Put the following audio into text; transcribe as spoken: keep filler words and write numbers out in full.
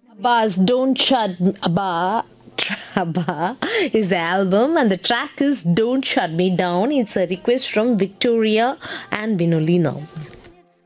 Abba's Don't Shut Abba Abba is the album, and the track is Don't Shut Me Down. It's a request from Victoria and Vinolina.